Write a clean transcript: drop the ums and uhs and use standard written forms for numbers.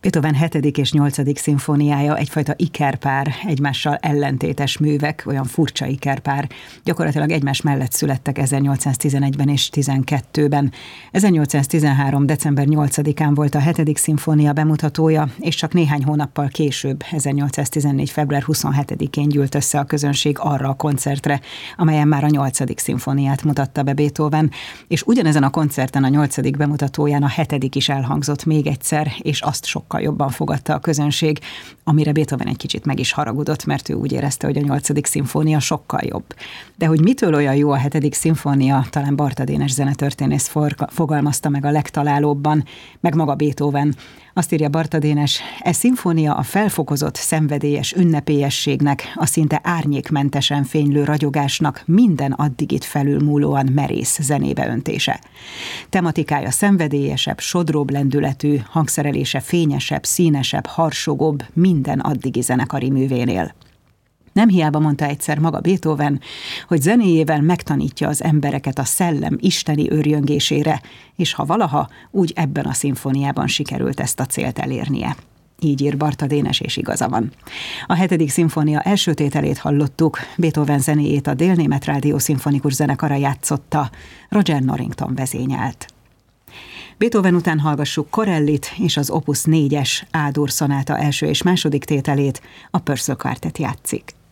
Beethoven 7. és 8. szimfóniája egyfajta ikerpár, egymással ellentétes művek, olyan furcsa ikerpár. Gyakorlatilag egymás mellett születtek 1811-ben és 12-ben. 1813. december 8-án volt a 7. szimfónia bemutatója, és csak néhány hónappal később, 1814. február 27-én gyűlt össze a közönség arra a koncertre, amelyen már a 8. szimfóniát mutatta be Beethoven, és ugyanezen a koncerten a 8. bemutatóján a 7. is elhangzott még egyszer, és azt sokkal jobban fogadta a közönség, amire Beethoven egy kicsit meg is haragudott, mert ő úgy érezte, hogy a 8. szimfónia sokkal jobb. De hogy mitől olyan jó a 7. szimfónia, talán Barta Dénes zenetörténész fogalmazta meg a legtalálóbban, meg maga Beethoven. Azt írja Barta Dénes, szimfónia a felfokozott, szenvedélyes ünnepélyességnek, a szinte árnyékmentesen fénylő ragyogásnak minden addigit felülmúlóan merész zenébe öntése. Tematikája szenvedélyesebb, sodróbb lendületű, hangszerelése fényesebb, színesebb, harsogóbb minden addigi zenekari művénél. Nem hiába mondta egyszer maga Beethoven, hogy zenéjével megtanítja az embereket a szellem isteni őrjöngésére, és ha valaha, úgy ebben a szimfóniában sikerült ezt a célt elérnie. Így ír Barta Dénes, és igaza van. A 7. szimfónia első tételét hallottuk, Beethoven zenéjét a Délnémet Rádió Szimfonikus Zenekara játszotta, Roger Norrington vezényelt. Beethoven után hallgassuk Corellit és az Opus 4-es A-dur szonáta első és második tételét, a Purcell Quartet játszik.